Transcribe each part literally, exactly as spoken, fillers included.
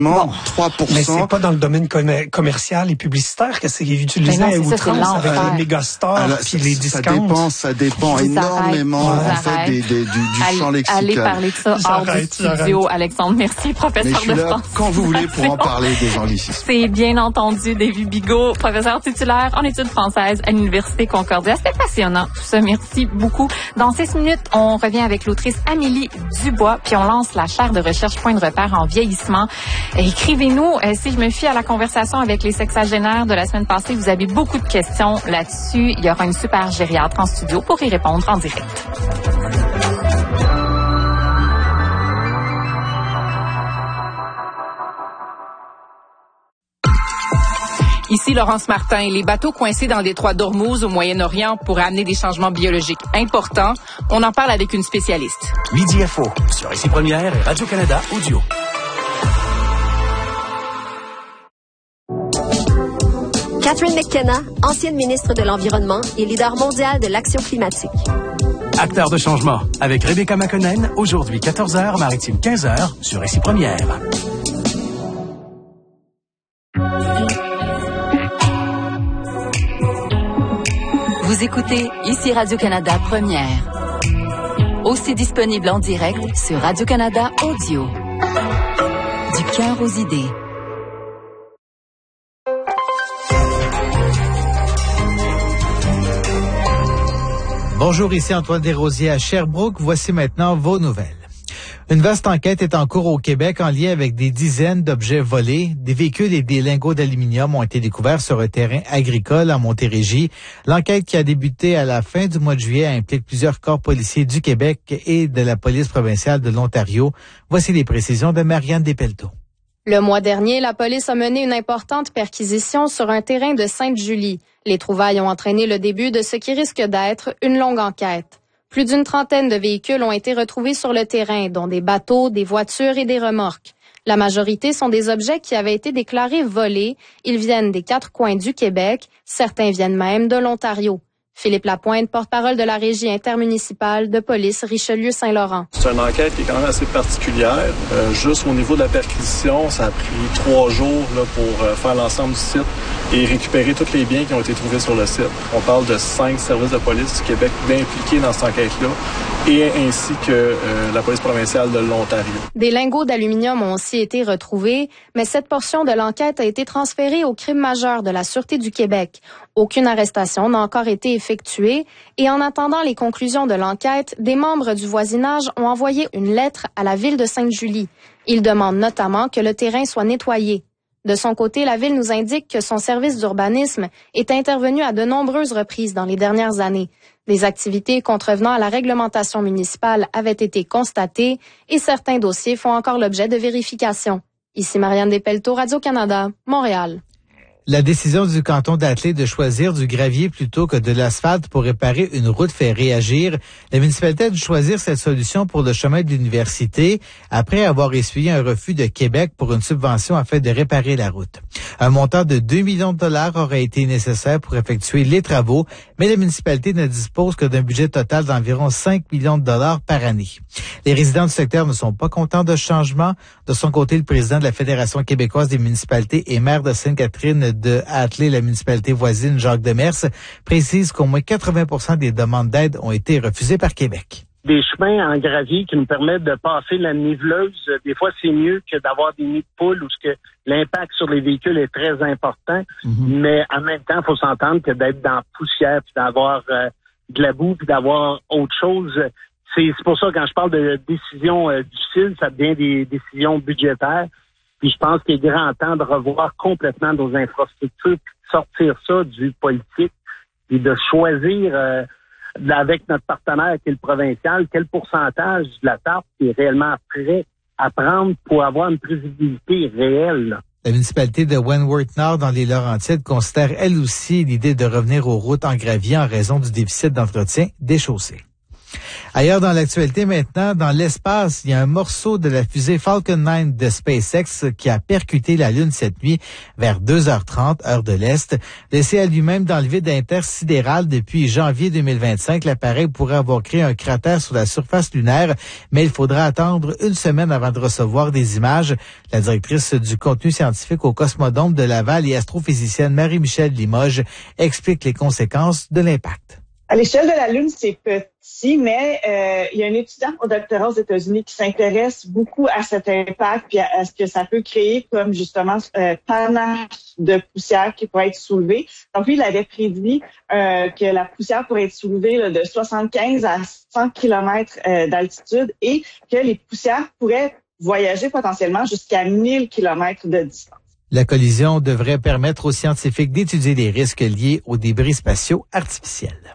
Bon, trois pour cent. Mais c'est pas dans le domaine com- commercial et publicitaire que c'est utilisé à outrance avec les mégastars puis les discounts. Ça dépend, ça dépend énormément en fait des, des, du, du allez, champ lexical. Allez parler de ça hors du studio, Alexandre. Merci, professeur de français. Quand vous voulez pour en parler des anglicismes. C'est bien entendu David Bigot, professeur titulaire en études françaises à l'Université Concordia. C'était passionnant tout ça. Merci beaucoup. Dans six minutes, on revient avec l'autrice Amélie Dubois, puis on lance la chaire de recherche Point de repère en vieillissement. Écrivez-nous, euh, si je me fie à la conversation avec les sexagénaires de la semaine passée, vous avez beaucoup de questions là-dessus. Il y aura une super gériatre en studio pour y répondre en direct. Ici Laurence Martin. Les bateaux coincés dans le détroit d'Ormuz au Moyen-Orient pourraient amener des changements biologiques importants. On en parle avec une spécialiste. Midi F O sur Ici Première et Radio-Canada Audio. Catherine McKenna, ancienne ministre de l'Environnement et leader mondial de l'action climatique. Acteur de changement avec Rebecca McConnell, aujourd'hui quatorze heures, maritime quinze heures, sur Ici Première. Vous écoutez Ici Radio-Canada Première. Aussi disponible en direct sur Radio-Canada Audio. Du cœur aux idées. Bonjour, ici Antoine Desrosiers à Sherbrooke. Voici maintenant vos nouvelles. Une vaste enquête est en cours au Québec en lien avec des dizaines d'objets volés. Des véhicules et des lingots d'aluminium ont été découverts sur un terrain agricole en Montérégie. L'enquête qui a débuté à la fin du mois de juillet implique plusieurs corps policiers du Québec et de la police provinciale de l'Ontario. Voici les précisions de Marianne Despelteaux. Le mois dernier, la police a mené une importante perquisition sur un terrain de Sainte-Julie. Les trouvailles ont entraîné le début de ce qui risque d'être une longue enquête. Plus d'une trentaine de véhicules ont été retrouvés sur le terrain, dont des bateaux, des voitures et des remorques. La majorité sont des objets qui avaient été déclarés volés. Ils viennent des quatre coins du Québec. Certains viennent même de l'Ontario. Philippe Lapointe, porte-parole de la Régie intermunicipale de police Richelieu-Saint-Laurent. C'est une enquête qui est quand même assez particulière. Euh, juste au niveau de la perquisition, ça a pris trois jours là, pour euh, faire l'ensemble du site et récupérer tous les biens qui ont été trouvés sur le site. On parle de cinq services de police du Québec bien impliqués dans cette enquête-là, et ainsi que euh, la police provinciale de l'Ontario. Des lingots d'aluminium ont aussi été retrouvés, mais cette portion de l'enquête a été transférée au crime majeur de la Sûreté du Québec. Aucune arrestation n'a encore été effectuée et en attendant les conclusions de l'enquête, des membres du voisinage ont envoyé une lettre à la ville de Sainte-Julie. Ils demandent notamment que le terrain soit nettoyé. De son côté, la ville nous indique que son service d'urbanisme est intervenu à de nombreuses reprises dans les dernières années. Des activités contrevenant à la réglementation municipale avaient été constatées et certains dossiers font encore l'objet de vérification. Ici Marianne Despelteaux, Radio-Canada, Montréal. La décision du canton d'Athlée de choisir du gravier plutôt que de l'asphalte pour réparer une route fait réagir. La municipalité a dû choisir cette solution pour le chemin de l'université après avoir essuyé un refus de Québec pour une subvention afin de réparer la route. Un montant de deux millions de dollars aurait été nécessaire pour effectuer les travaux, mais la municipalité ne dispose que d'un budget total d'environ cinq millions de dollars par année. Les résidents du secteur ne sont pas contents de ce changement. De son côté, le président de la Fédération québécoise des municipalités et maire de Sainte-Catherine de Athlée, la municipalité voisine, Jacques Demers, précise qu'au moins quatre-vingts pour cent des demandes d'aide ont été refusées par Québec. Des chemins en gravier qui nous permettent de passer la niveleuse, des fois c'est mieux que d'avoir des nids de poules où ce que l'impact sur les véhicules est très important, mm-hmm. mais en même temps, il faut s'entendre que d'être dans la poussière, puis d'avoir euh, de la boue, puis d'avoir autre chose, c'est, c'est pour ça que quand je parle de décisions euh, difficiles, ça devient des décisions budgétaires. Puis je pense qu'il est grand temps de revoir complètement nos infrastructures, puis de sortir ça du politique, et de choisir euh, avec notre partenaire qui est le provincial, quel pourcentage de la tarte est réellement prêt à prendre pour avoir une prévisibilité réelle. Là. La municipalité de Wentworth-Nord dans les Laurentides considère elle aussi l'idée de revenir aux routes en gravier en raison du déficit d'entretien des chaussées. Ailleurs dans l'actualité maintenant, dans l'espace, il y a un morceau de la fusée Falcon neuf de SpaceX qui a percuté la Lune cette nuit vers deux heures trente, heure de l'Est. Laissé à lui-même dans le vide intersidéral depuis janvier deux mille vingt-cinq, l'appareil pourrait avoir créé un cratère sur la surface lunaire, mais il faudra attendre une semaine avant de recevoir des images. La directrice du contenu scientifique au Cosmodome de Laval et astrophysicienne Marie-Michèle Limoges explique les conséquences de l'impact. À l'échelle de la Lune, c'est petit, mais euh, il y a un étudiant au doctorat aux États-Unis qui s'intéresse beaucoup à cet impact puis à, à ce que ça peut créer comme justement euh, panache de poussière qui pourrait être soulevée. Donc lui, il avait prédit euh, que la poussière pourrait être soulevée là, de soixante-quinze à cent kilomètres euh, d'altitude et que les poussières pourraient voyager potentiellement jusqu'à mille kilomètres de distance. La collision devrait permettre aux scientifiques d'étudier les risques liés aux débris spatiaux artificiels.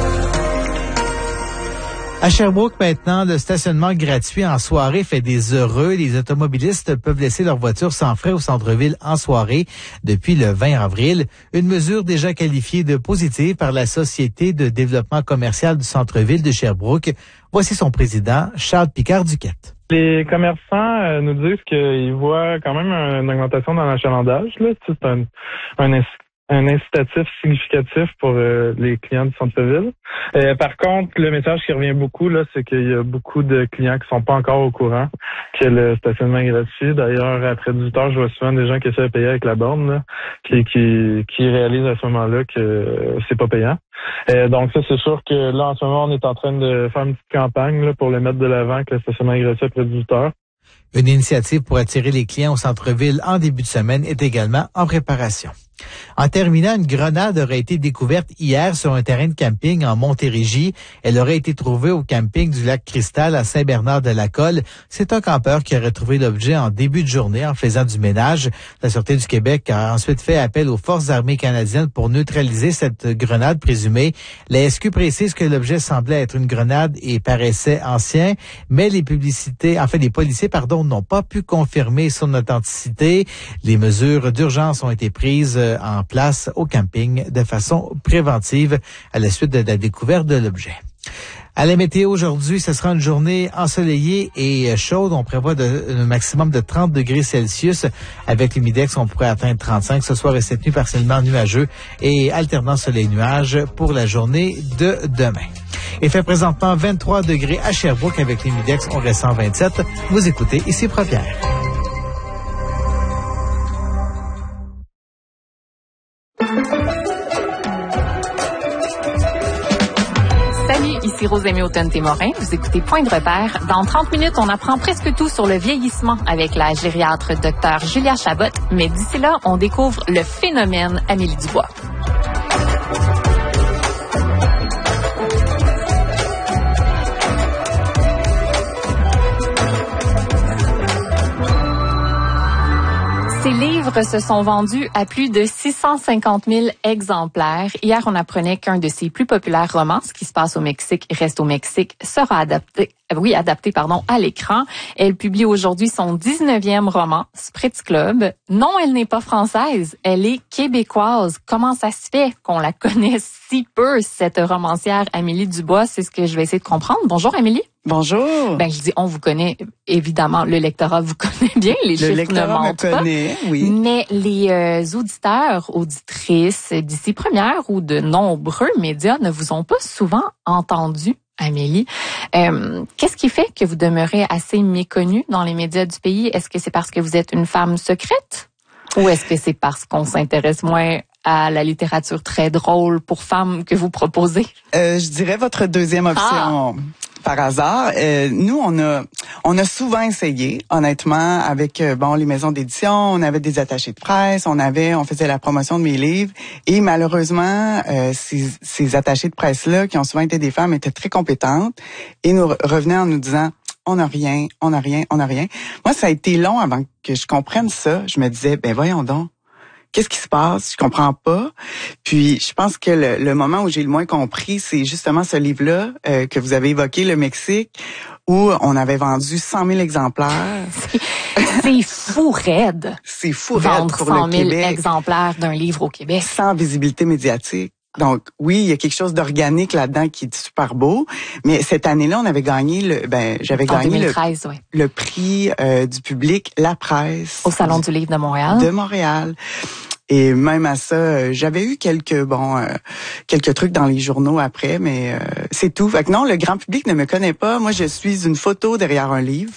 À Sherbrooke, maintenant, le stationnement gratuit en soirée fait des heureux. Les automobilistes peuvent laisser leur voiture sans frais au centre-ville en soirée depuis le vingt avril. Une mesure déjà qualifiée de positive par la Société de développement commercial du centre-ville de Sherbrooke. Voici son président, Charles Picard-Duquette. Les commerçants euh, nous disent qu'ils voient quand même une augmentation dans l'achalandage. Là. C'est un, un, un incitatif significatif pour euh, les clients du centre-ville. Euh, par contre, le message qui revient beaucoup, là, c'est qu'il y a beaucoup de clients qui sont pas encore au courant que le stationnement est gratuit. D'ailleurs, après dix-huit heures, je vois souvent des gens qui essaient de payer avec la borne, là, qui, qui, qui réalisent à ce moment-là que euh, c'est pas payant. Euh, donc ça, c'est sûr que là, en ce moment, on est en train de faire une petite campagne là, pour le mettre de l'avant que le stationnement est gratuit après dix-huit heures. Une initiative pour attirer les clients au centre-ville en début de semaine est également en préparation. En terminant, une grenade aurait été découverte hier sur un terrain de camping en Montérégie. Elle aurait été trouvée au camping du lac Cristal à Saint-Bernard-de-la-Colle. C'est un campeur qui aurait trouvé l'objet en début de journée en faisant du ménage. La Sûreté du Québec a ensuite fait appel aux Forces armées canadiennes pour neutraliser cette grenade présumée. La S Q précise que l'objet semblait être une grenade et paraissait ancien, mais les publicités, en fait, les policiers, pardon, n'ont pas pu confirmer son authenticité. Les mesures d'urgence ont été prises en place au camping de façon préventive à la suite de la découverte de l'objet. À la météo aujourd'hui, ce sera une journée ensoleillée et chaude. On prévoit de, un maximum de trente degrés Celsius. Avec l'humidex, on pourrait atteindre trente-cinq. Ce soir et cette nuit, partiellement nuageux et alternant soleil-nuage pour la journée de demain. Il fait présentement vingt-trois degrés à Sherbrooke. Avec l'humidex, on ressent vingt-sept. Vous écoutez ici Propierre. Ici Rosemée Automne-Témorin, vous écoutez Point de repère. Dans trente minutes, on apprend presque tout sur le vieillissement avec la gériatre Dr Julia Chabot. Mais d'ici là, on découvre le phénomène Amélie Dubois. Ces livres se sont vendus à plus de six cent cinquante mille exemplaires. Hier, on apprenait qu'un de ses plus populaires romans, Ce qui se passe au Mexique reste au Mexique, sera adapté, oui, adapté, pardon, à l'écran. Elle publie aujourd'hui son dix-neuvième roman, Spritz Club. Non, elle n'est pas française, elle est québécoise. Comment ça se fait qu'on la connaisse si peu, cette romancière Amélie Dubois? C'est ce que je vais essayer de comprendre. Bonjour, Amélie. Bonjour. Ben, je dis, on vous connaît, évidemment, le lectorat vous connaît bien, les le chiffres ne mentent me connaît, pas. Oui. Mais les euh, auditeurs, auditrices d'ici Première ou de nombreux médias ne vous ont pas souvent entendu, Amélie. Euh, qu'est-ce qui fait que vous demeurez assez méconnue dans les médias du pays? Est-ce que c'est parce que vous êtes une femme secrète? Ou est-ce que c'est parce qu'on s'intéresse moins à la littérature très drôle pour femmes que vous proposez? Euh, je dirais votre deuxième option. Ah. Par hasard, euh, nous on a on a souvent essayé, honnêtement, avec euh, bon les maisons d'édition, on avait des attachés de presse, on avait on faisait la promotion de mes livres et malheureusement euh, ces, ces attachés de presse là qui ont souvent été des femmes étaient très compétentes et nous revenaient en nous disant on n'a rien, on n'a rien, on n'a rien. Moi ça a été long avant que je comprenne ça. Je me disais ben voyons donc. Qu'est-ce qui se passe? Je comprends pas. Puis, je pense que le, le moment où j'ai le moins compris, c'est justement ce livre-là euh, que vous avez évoqué, le Mexique, où on avait vendu cent mille exemplaires. C'est fou raide. C'est fou raide Vendre pour cent le mille Québec. exemplaires d'un livre au Québec. Sans visibilité médiatique. Donc, oui, il y a quelque chose d'organique là-dedans qui est super beau. Mais cette année-là, on avait gagné le, ben, j'avais en gagné deux mille treize, le, oui. le prix euh, du public La Presse. Au Salon du, du Livre de Montréal. De Montréal. Et même à ça, euh, j'avais eu quelques bon euh, quelques trucs dans les journaux après, mais euh, c'est tout. Fait que non, le grand public ne me connaît pas. Moi, je suis une photo derrière un livre.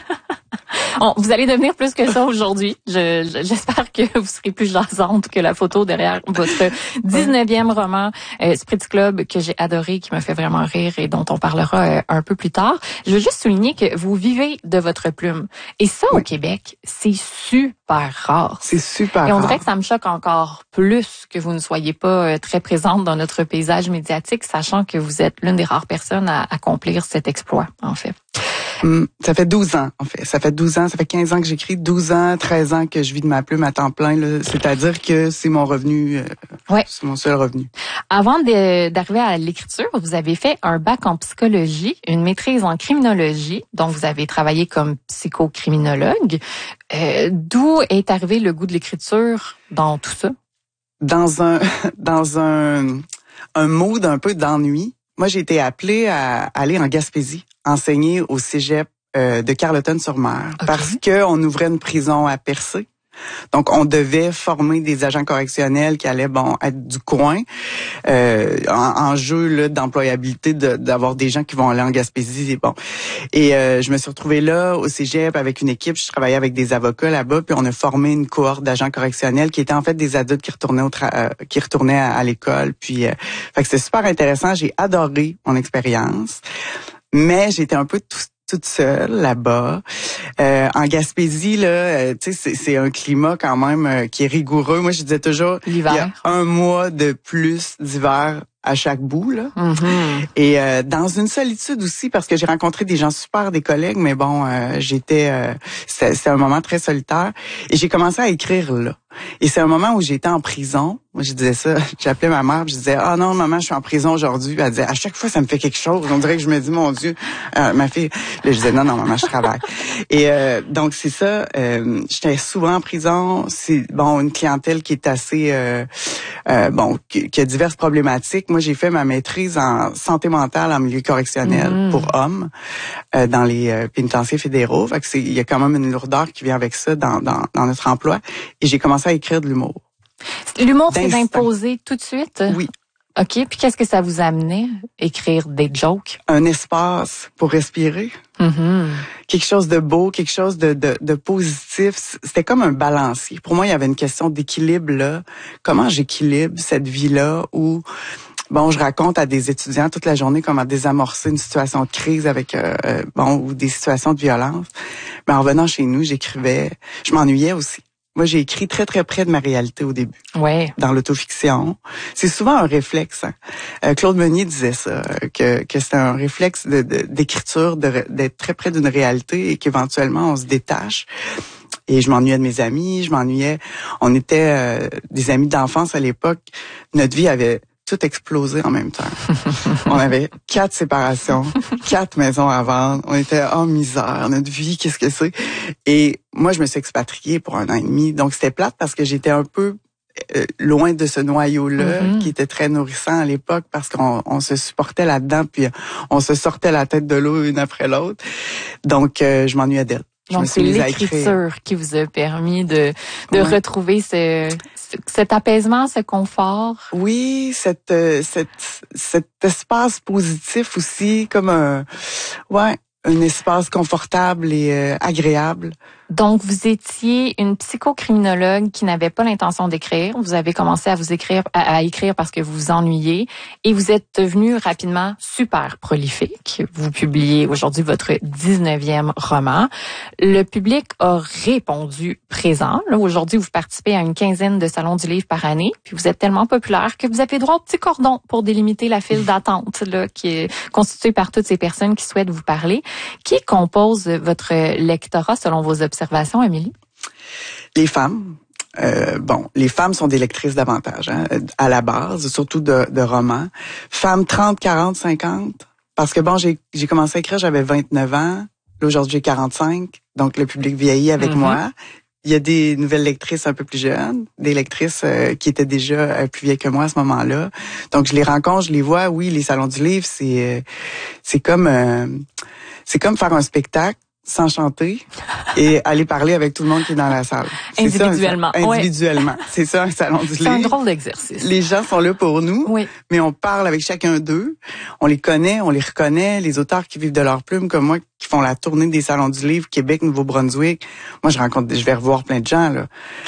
On, vous allez devenir plus que ça aujourd'hui. Je, je, j'espère que vous serez plus jasante que la photo derrière votre dix-neuvième roman, euh, Spritz Club, que j'ai adoré, qui me fait vraiment rire et dont on parlera euh, un peu plus tard. Je veux juste souligner que vous vivez de votre plume. Et ça, oui. Au Québec, c'est super rare. C'est super rare. Et on dirait que ça me choque encore plus que vous ne soyez pas euh, très présente dans notre paysage médiatique, sachant que vous êtes l'une des rares personnes à accomplir cet exploit, en fait. Hum, ça fait douze ans, en fait. Ça fait douze ans, ça fait quinze ans que j'écris, douze ans, treize ans que je vis de ma plume à temps plein. Là. C'est-à-dire que c'est mon revenu, euh, ouais. c'est mon seul revenu. Avant de, d'arriver à l'écriture, vous avez fait un bac en psychologie, une maîtrise en criminologie, donc vous avez travaillé comme psychocriminologue. Euh, d'où est arrivé le goût de l'écriture dans tout ça? Dans un, dans un, un mood un peu d'ennui. Moi, j'ai été appelée à aller en Gaspésie, enseigner au cégep euh, de Carleton-sur-Mer, okay. Parce que on ouvrait une prison à Percé. Donc, on devait former des agents correctionnels qui allaient, bon, être du coin, euh, en, en jeu là, d'employabilité, de, d'avoir des gens qui vont aller en Gaspésie, c'est bon. Et euh, je me suis retrouvée là, au cégep, avec une équipe. Je travaillais avec des avocats là-bas, puis on a formé une cohorte d'agents correctionnels qui étaient en fait des adultes qui retournaient au tra- euh, qui retournaient à, à l'école. Puis, euh, fait que c'était super intéressant. J'ai adoré mon expérience, mais j'étais un peu tout toute seule là-bas. Euh, en Gaspésie, là, euh, tu sais, c'est, c'est un climat quand même euh, qui est rigoureux. Moi, je disais toujours, l'hiver. Il y a un mois de plus d'hiver à chaque bout, là. Mm-hmm. Et euh, dans une solitude aussi, parce que j'ai rencontré des gens super, des collègues, mais bon, euh, j'étais, euh, c'est, c'est un moment très solitaire. Et j'ai commencé à écrire là. Et c'est un moment où j'étais en prison. Moi, je disais ça, j'appelais ma mère, je disais, ah non, maman, je suis en prison aujourd'hui. Elle disait, à chaque fois, ça me fait quelque chose. On dirait que je me dis, mon Dieu, euh, ma fille. Là, je disais, non, non, maman, je travaille. Et euh, donc, c'est ça. Euh, j'étais souvent en prison. C'est bon, une clientèle qui est assez, euh, euh, bon, qui, qui a diverses problématiques. Moi, j'ai fait ma maîtrise en santé mentale en milieu correctionnel mmh. pour hommes euh, dans les euh, pénitenciers fédéraux. Fait que c'est, il y a quand même une lourdeur qui vient avec ça dans, dans, dans notre emploi. Et j'ai commencé à écrire de l'humour. L'humour s'est imposé tout de suite? Oui. OK. Puis qu'est-ce que ça vous a amené? Écrire des jokes? Un espace pour respirer. Mm-hmm. Quelque chose de beau, quelque chose de, de, de positif. C'était comme un balancier. Pour moi, il y avait une question d'équilibre là. Comment j'équilibre cette vie-là où, bon, je raconte à des étudiants toute la journée comment désamorcer une situation de crise avec, euh, bon, ou des situations de violence. Mais en revenant chez nous, j'écrivais. Je m'ennuyais aussi. Moi, j'ai écrit très, très près de ma réalité au début. Ouais. Dans l'autofiction. C'est souvent un réflexe. Hein. Euh, Claude Meunier disait ça, que, que c'est un réflexe de, de, d'écriture, de, d'être très près d'une réalité et qu'éventuellement, on se détache. Et je m'ennuyais de mes amis, je m'ennuyais. On était euh, des amis d'enfance à l'époque. Notre vie avait tout explosé en même temps. On avait quatre séparations, quatre maisons à vendre. On était en misère. Notre vie, qu'est-ce que c'est? Et moi, je me suis expatriée pour un an et demi. Donc, c'était plate parce que j'étais un peu euh, loin de ce noyau-là, mm-hmm. qui était très nourrissant à l'époque parce qu'on on se supportait là-dedans, puis on se sortait la tête de l'eau une après l'autre. Donc, euh, je m'ennuyais d'elle. Je Donc, c'est l'écriture qui vous a permis de, de ouais. retrouver ce, ce, cet apaisement, ce confort. Oui, cette, euh, cette, cet espace positif aussi, comme un, ouais, un espace confortable et euh, agréable. Donc, vous étiez une psychocriminologue qui n'avait pas l'intention d'écrire. Vous avez commencé à vous écrire, à, à écrire parce que vous vous ennuyez et vous êtes devenu rapidement super prolifique. Vous publiez aujourd'hui votre dix-neuvième roman. Le public a répondu présent. Là, aujourd'hui, vous participez à une quinzaine de salons du livre par année, puis vous êtes tellement populaire que vous avez droit au petit cordon pour délimiter la file d'attente là, qui est constituée par toutes ces personnes qui souhaitent vous parler. Qui compose votre lectorat selon vos observations? Observation, Amélie? Les femmes. Euh, bon, les femmes sont des lectrices davantage, hein, à la base, surtout de, de romans. Femmes trente, quarante, cinquante. Parce que bon, j'ai, j'ai commencé à écrire, j'avais vingt-neuf ans. Là, aujourd'hui, j'ai quarante-cinq. Donc, le public vieillit avec mm-hmm. moi. il y a des nouvelles lectrices un peu plus jeunes, des lectrices euh, qui étaient déjà euh, plus vieilles que moi à ce moment-là. Donc je les rencontre, je les vois. Oui, les salons du livre, c'est euh, c'est comme euh, c'est comme faire un spectacle sans chanter et aller parler avec tout le monde qui est dans la salle. C'est individuellement. Ça, un, individuellement. Ouais. C'est ça, un salon du livre. C'est un drôle d'exercice. Les gens sont là pour nous, oui. mais on parle avec chacun d'eux. On les connaît, on les reconnaît. Les auteurs qui vivent de leur plume, comme moi, qui font la tournée des salons du livre, Québec, Nouveau-Brunswick. Moi, je rencontre, je vais revoir plein de gens, là.